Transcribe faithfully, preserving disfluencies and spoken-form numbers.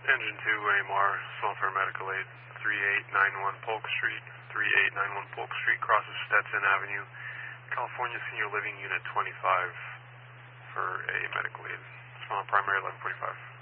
Engine two, A M R, small for medical aid, three eight nine one Polk Street, three eight nine one Polk Street, crosses Stetson Avenue, California Senior Living Unit twenty-five for a medical aid. Small primary eleven forty-five.